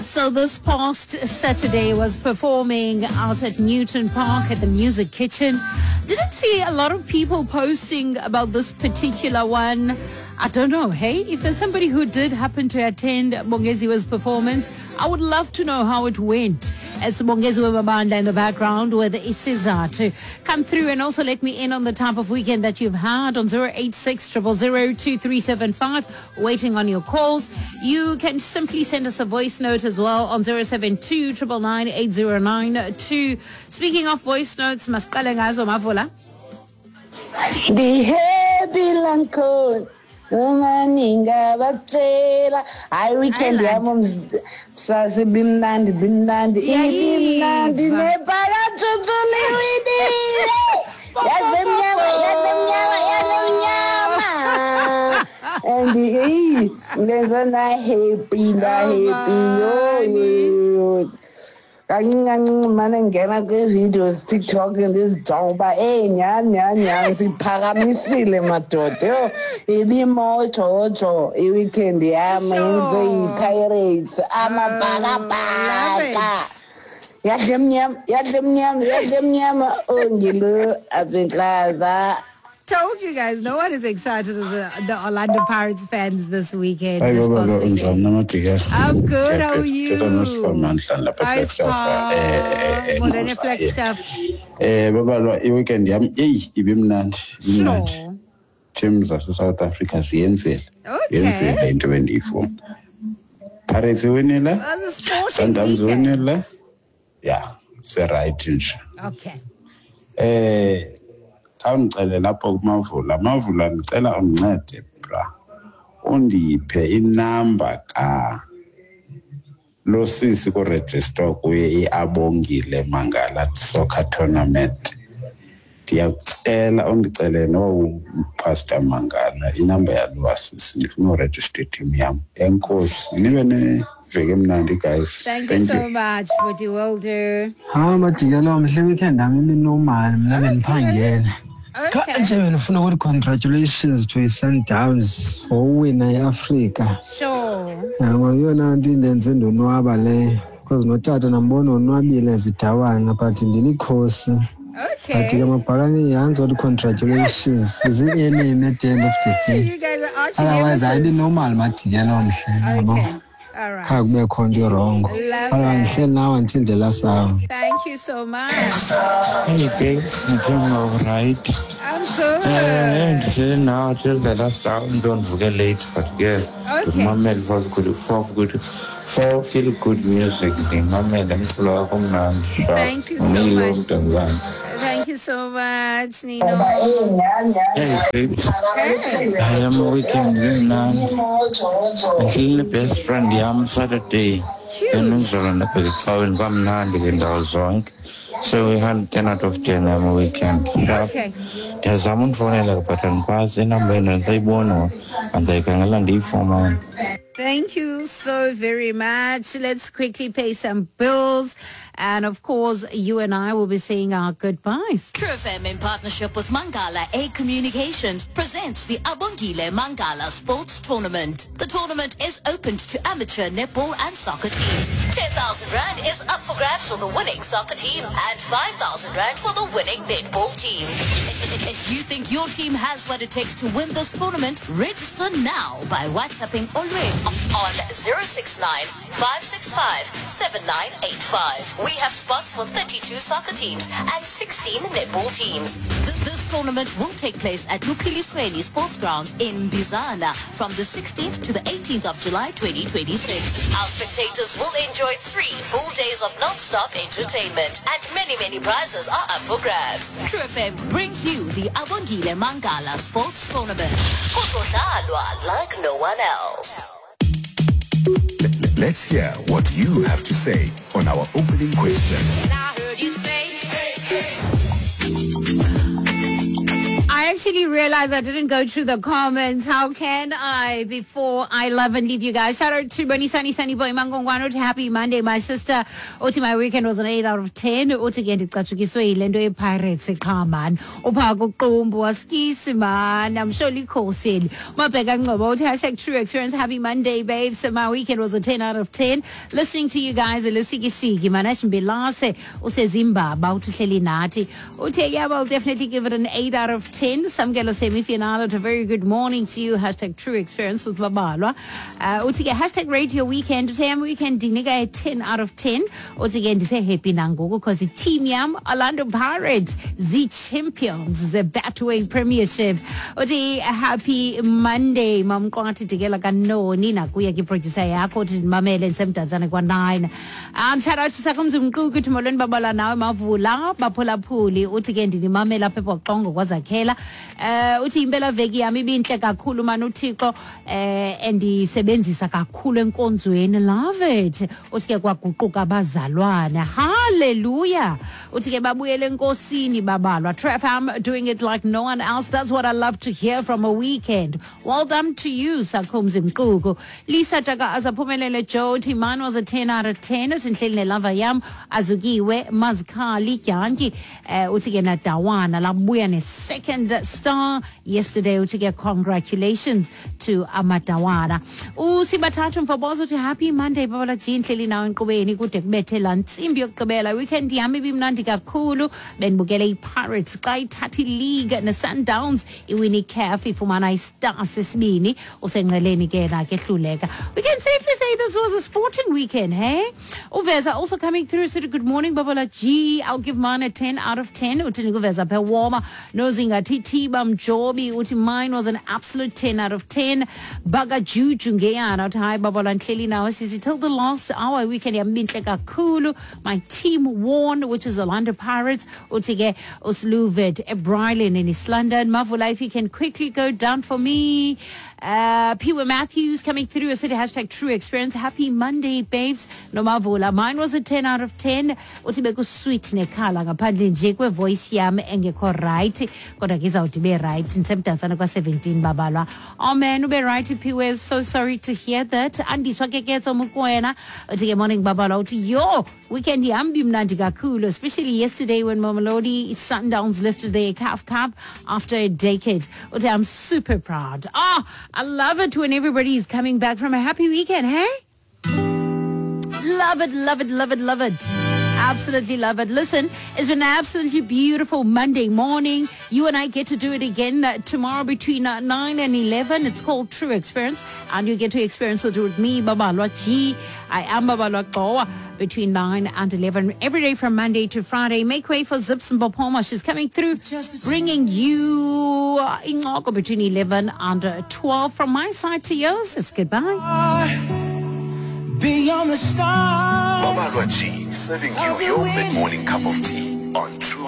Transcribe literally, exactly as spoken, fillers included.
So this past Saturday was performing out at Newton Park at the Music Kitchen. Didn't see a lot of people posting about this particular one. I don't know, hey, if there's somebody who did happen to attend Bongeziwe's performance, I would love to know how it went. It's Bongeziwe Mabandla in the background with Isiza to come through and also let me in on the type of weekend that you've had on zero eight six, zero zero zero, two three seven five, waiting on your calls. You can simply send us a voice note as well on zero seven two, nine nine, eight zero nine two. Speaking of voice notes, Masqale ngazo Mavula. The happy land Umaninga batela I weekend yabo msasi bimnandi bimnandi bimnandi nebala tutuli widile yazemnyama yazemnyama yazemnyama and eh ngenza na happy na happy yo kancinci mane ngena kwi-videos TikTok ndizijonga eh nyani nyani nyani siphakamisile madoda yo ibimojojo iweekend yami yenze i-pirates amabhakabhaka yadle mnyama yadle mnyama yadle mnyama ongilo aphenhlaza. Told you guys, no one is excited as uh, the Orlando Pirates fans this weekend. This past weekend. I'm good. How are you? Hi, Spa. Modern Flex stuff. Eh, baba, I weekend yam eh ibimnandi. Sure. Teams zase South Africa ziyenzile. Okay. Yenzile in twenty-four. Pirates winile. Sundowns winile. Yeah, it's right nje. Okay. Eh Awungicele lapho kuMavula Mavula ngicela ungincede bra undiphe inamba ka lo sisi ko register kuye iAbongile Mangala soccer tournament. Ndiyacela undicele no Pastor Mangala inamba yalo sisi ndifuna uregister team yam. Enkosi nibe ne veke mnandi guys. Thank, Thank you so you. much for the will do. Ah majikelo mhle weekend ami normal mina bengiphangene. Okay. Nje ngifuna ukuthi congratulations to Sundowns for winner eAfrica. Sure. Ngoyona nto indenze ndonwaba le because notata nambona onwabile zidawana but ndinikhosi. Okay. But ke mabhakani yanzo ukuthi congratulations is it any at the end of the day. You guys are arching Otherwise I be normal majikelo mhle yabo. Okay. All right. Kha kube khona wrong. Ngihle now until the last hour. Thank you so much. Hey babes, I'm doing all right. I'm good. And uh, now till the last hour, don't forget late, but yeah. Okay. Mama, for good, for good, for feel good music. Mama, I'm full of Thank you so much. Thank you so much, Nino. Hey babes, Hey. I am a weekend in until the best friend, I'm Saturday. Then I'm going to put the cow in Bamna and I was wrong. So we had ten out of ten on a weekend. Okay. There's someone for a button pass in a man and say bono and they can land for man. Thank you so very much. Let's quickly pay some bills. And of course, you and I will be saying our goodbyes. True F M in partnership with Mangala A Communications presents the Abongile Mangala Sports Tournament. The tournament is open to amateur netball and soccer teams. ten thousand rand is up for grabs for the winning soccer team and five thousand rand for the winning netball team. If you think your team has what it takes to win this tournament, register now by WhatsApping Olwet on zero six nine, five six five, seven nine eight five. We have spots for thirty-two soccer teams and sixteen netball teams. Th- this tournament will take place at Lukilisweni Sports Grounds in Bizana from the sixteenth to the eighteenth of July twenty twenty-six. Our spectators will enjoy three full days of non-stop entertainment and many, many prizes are up for grabs. True F M brings you the Abongile Mangala Sports Tournament. Kuzodlalwa like no one else. Let's hear what you have to say on our opening question. I actually actually realized I didn't go through the comments. How can I before I love and leave you guys? Shout out to Bunny Sunny Sunny Boy Mangongwano. Happy Monday, my sister. Oti, my weekend was an eight out of ten. Oti, get it kachukiswe ilendo e pirates e kaman. Opago kombo askisi man. I'm surely coursing. Mapega ngobo. Hashtag true experience. Happy Monday, babes. So my weekend was a ten out of ten. Listening to you guys. Lusigi sigi. Manash Bilase. Ose Zimba. About to Nati. Oti, yeah, I'll definitely give it an eight out of ten. Some gelo semi-final. A very good morning to you. Hashtag true experience with Babalwa. Uh, Utige hashtag radio weekend. Today I'm weekend diniga a ten out of ten. Utige say happy nango because the team yam Orlando Pirates, the champions, the Batway Premiership. Utige happy Monday. Mam kwati tigela kano nina kuya ki producer yako to mamele and seven Tanzania kwa nine. And shout out to Sakumzum Kuku to Molon Babala now mavula bapola puli. Utige ndini mamela pepo kongo waza kela. Uh, uthi impela veki yami ibinhle kakhulu manje uThixo eh endisebenzisa kakhulu enkonzweni. Love it. Uthi ke kwaguquka abazalwana. Hallelujah. Uthi ke babuyele enkosini babalwa. Trafam doing it like no one else. That's what I love to hear from a weekend. Well done to you, Sakhumzi Mquku. Lisa Taka azaphumelele Joe Timan was a ten out of ten. Uthi nhleli nelava yam azukiwe Mazkhali Kyanki. Uh, uthi ke na Dawana labuya ne second star yesterday. Uthi congratulations to Amatawana. Usibathathu mfabozo to happy Monday babala Jean hleli nawe enqubeni kude kubethela nsimbi yokugqibela weekend yami ibimnandi kakhulu benibukele iPirates xa ithatha league ne Sundowns iwini CAF ifumana istar sesibini usenqeleni ke na ke hluleka. We can safely say this was a sporting weekend, hey? Uveza also coming through. Said good morning babala G. I'll give mine a ten out of ten. Uthi nguveza phe warmer nozinga T Bam Jobi. Uti mine was an absolute ten out of ten. Baga Juju ngeyana uthi hi babala nhleli nawe sisi till the last hour weekend yambinhle kakhulu. My team won, which is Orlando Pirates. Uthi ke usluvet Brylan in East London. Mavula, if you can quickly go down for me. Uh, Pewa Matthews coming through. I said hashtag true experience. Happy Monday, babes. No mavula. Mine was a ten out of ten. Uthi beku sweet nekhala ngaphandle nje kwe voice yami engekho right. Kodwa ngizawuthi be right. Nsemdantsana kwa seventeen babalwa. Oh man, ube right Pewa. So sorry to hear that. Andiswa keketso mukwena. Uthi ke morning babalwa. Uthi yo weekend yambi mnandi kakhulu, especially yesterday when Mamelodi Sundowns lifted their CAF Cup after a decade. Uthi I'm super proud. Ah, oh, I love it when everybody is coming back from a happy weekend, hey? Love it, love it, love it, love it. Absolutely love it. Listen, it's been an absolutely beautiful Monday morning. You and I get to do it again uh, tomorrow between uh, nine and eleven. It's called True Experience. And you get to experience it with me, Babalwa G. I am Babalwa Goa. Between nine and eleven every day from Monday to Friday. Make way for Zips and Bopoma. She's coming through, bringing you uh, Ingoko between eleven and twelve. From my side to yours, it's goodbye. Beyond the stars. Babalwa G, serving you your mid-morning cup of tea on True